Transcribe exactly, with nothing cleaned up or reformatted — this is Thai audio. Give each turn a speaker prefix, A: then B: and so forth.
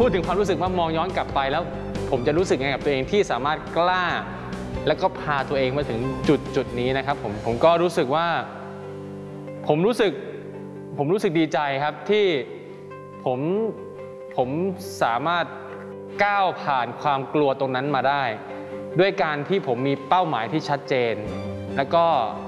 A: พูดถึงความรู้สึกว่ามองย้อนกลับไปแล้วผมจะรู้สึกยังไงกับตัวเองที่สามารถกล้าแล้วก็พาตัวเองมาถึงจุดจุดนี้นะครับผมผมก็รู้สึกว่าผมรู้สึกผมรู้สึกดีใจครับที่ผมผมสามารถก้าวผ่านความกลัวตรงนั้นมาได้ด้วยการที่ผมมีเป้าหมายที่ชัดเจนแล้วก็